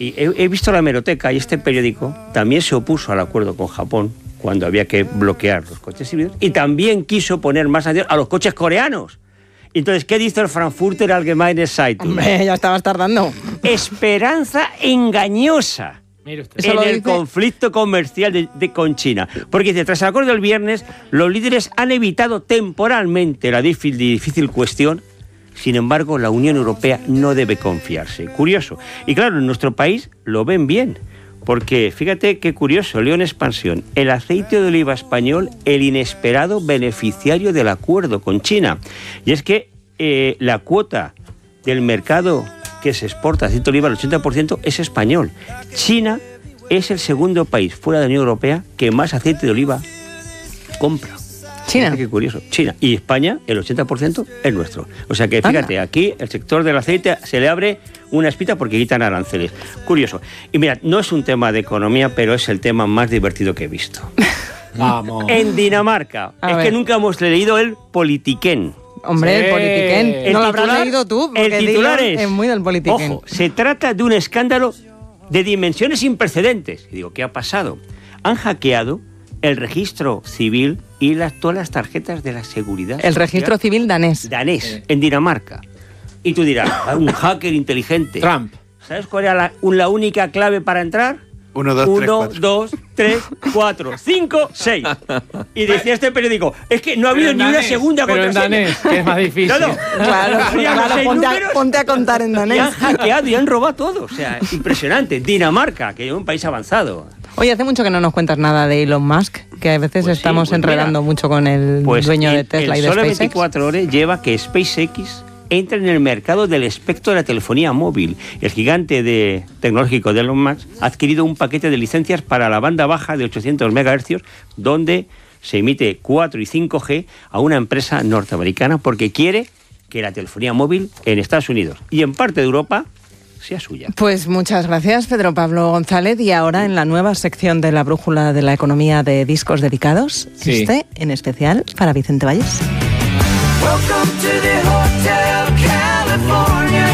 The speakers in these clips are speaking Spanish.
y he visto la hemeroteca y este periódico también se opuso al acuerdo con Japón cuando había que bloquear los coches híbridos y también quiso poner más sanciones a los coches coreanos. Entonces, ¿qué dice el Frankfurter Allgemeine Zeitung? Hombre, ya estabas tardando. Esperanza engañosa en el conflicto comercial con China. Porque dice, tras el acuerdo del viernes, los líderes han evitado temporalmente la difícil cuestión. Sin embargo, la Unión Europea no debe confiarse. Curioso. Y claro, en nuestro país lo ven bien. Porque, fíjate qué curioso, León Expansión, el aceite de oliva español, el inesperado beneficiario del acuerdo con China. Y es que la cuota del mercado que se exporta aceite de oliva, el 80%, es español. China es el segundo país fuera de la Unión Europea que más aceite de oliva compra. China. Qué curioso. China. Y España, el 80% es nuestro. O sea que, fíjate, aquí el sector del aceite se le abre una espita porque quitan aranceles. Curioso. Y mira, no es un tema de economía, pero es el tema más divertido que he visto. Vamos. En Dinamarca. Que nunca hemos leído el Politiken. Hombre, sí. El Politiken. ¿No lo habrás leído tú? El titular es muy del Politiken. Ojo, se trata de un escándalo de dimensiones sin precedentes. Y digo, ¿qué ha pasado? Han hackeado el registro civil y todas las tarjetas de la seguridad social. El registro civil danés. Danés, en Dinamarca. Y tú dirás, un hacker inteligente. Trump. ¿Sabes cuál era la única clave para entrar? 1, 2, 3, 4. 5, 6. Y decía este periódico, es que no ha habido ni una segunda contraseña. Pero en danés, que es más difícil. No. Claro, ponte a contar en danés. Y han hackeado y han robado todo. O sea, impresionante. Dinamarca, que es un país avanzado. Oye, hace mucho que no nos cuentas nada de Elon Musk, que a veces estamos enredando mucho con el dueño de Tesla y de SpaceX. Solo 24 horas lleva que SpaceX entra en el mercado del espectro de la telefonía móvil. El gigante tecnológico de Elon Musk ha adquirido un paquete de licencias para la banda baja de 800 MHz, donde se emite 4 y 5G a una empresa norteamericana porque quiere que la telefonía móvil en Estados Unidos y en parte de Europa sea suya. Pues muchas gracias, Pedro Pablo González. Y ahora en la nueva sección de la brújula de la economía de discos dedicados, en especial para Vicente Valles. Welcome to the Hotel California.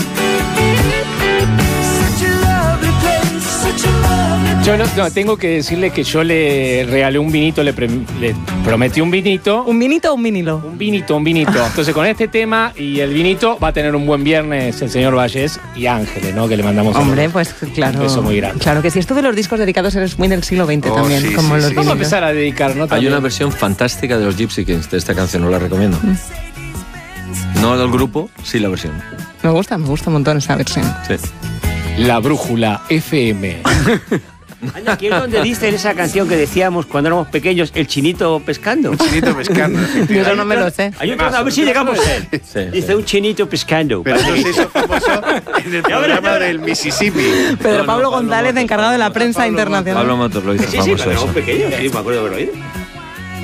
Such a lovely place, such a lovely place. Yo tengo que decirle que yo le regalé un vinito, le prometí un vinito. ¿Un vinito o un vinilo? Un vinito. Entonces con este tema y el vinito va a tener un buen viernes el señor Valles y Ángeles, ¿no? Que le mandamos pues claro. Un beso muy grande. Claro que si esto de los discos dedicados eres muy del siglo XX también. Sí, como los Vamos a empezar a dedicar, ¿no? Hay una versión fantástica de los Gypsy Kings de esta canción, os la recomiendo. No del grupo, sí la versión. Me gusta un montón esa versión. Sí. La brújula FM. Anda, aquí es donde dicen esa canción que decíamos cuando éramos pequeños, el chinito pescando. Un chinito pescando. Yo eso no me lo sé. Hay otro, a ver si llegamos a él. Sí, Dice un chinito pescando. Pero eso se hizo famoso en el programa del Mississippi. Pedro Pablo González, encargado de la prensa internacional. Pablo Motos lo hizo Sí, famoso cuando éramos eso. pequeños, sí, me acuerdo de haberlo oído.